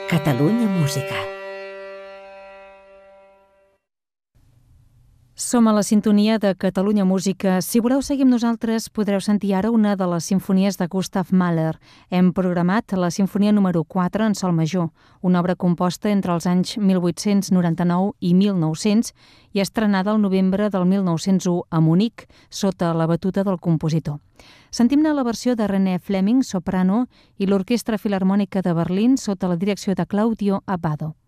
Catalunya Música. Som a la sintonia de Catalunya Música. Si voleu seguir amb nosaltres, podreu sentir ara una de les simfonies de Gustav Mahler. Hem programat la sinfonia número 4 en sol major, una obra composta entre els anys 1899 i 1900 i estrenada el novembre del 1901 a Munic, sota la batuta del compositor. Sentim-ne la versió de René Fleming, soprano, i l'Orquestra Filharmònica de Berlín sota la direcció de Claudio Abbado.